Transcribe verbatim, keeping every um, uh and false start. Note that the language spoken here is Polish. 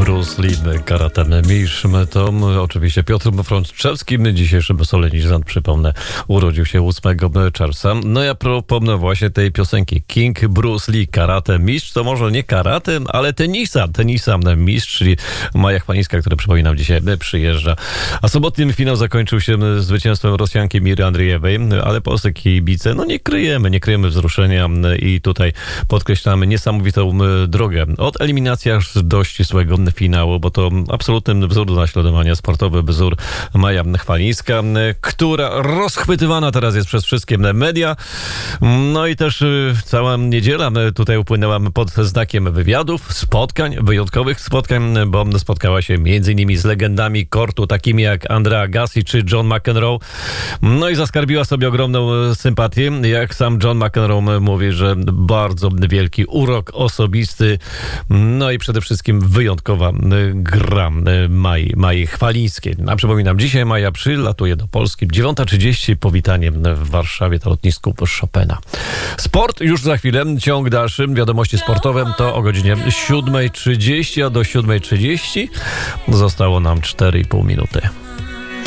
Bruce Lee, karate mistrz, to oczywiście Piotr Frączewski, dzisiejszy solenizant, przypomnę, urodził się ósmego czerwca. No ja propomnę właśnie tej piosenki King Bruce Lee, karate mistrz, to może nie karate, ale tenisa, tenisa mistrz, czyli Maja Chwalińska, która, przypominam, dzisiaj przyjeżdża. A sobotnim finał zakończył się zwycięstwem Rosjanki Miry Andriejewej, ale polscy kibice, no nie kryjemy, nie kryjemy wzruszenia i tutaj podkreślamy niesamowitą drogę od eliminacji aż do ścisłego finału, bo to absolutny wzór do naśladowania, sportowy wzór Maja Chwalińska, która rozchwytywana teraz jest przez wszystkie media. No i też cała niedziela tutaj upłynęła pod znakiem wywiadów, spotkań, wyjątkowych spotkań, bo spotkała się między innymi z legendami kortu, takimi jak Andre Agassi czy John McEnroe. No i zaskarbiła sobie ogromną sympatię. Jak sam John McEnroe mówi, że bardzo wielki urok osobisty, no i przede wszystkim wyjątkowa gra Mai, Mai Chwalińskiej. A przypominam, dzisiaj Maja przylatuje do Polski. dziewiąta trzydzieści powitanie w Warszawie na lotnisku Chopina. Sport już za chwilę, ciąg dalszy. Wiadomości sportowe to o godzinie siódma trzydzieści, a do siódma trzydzieści zostało nam cztery i pół minuty.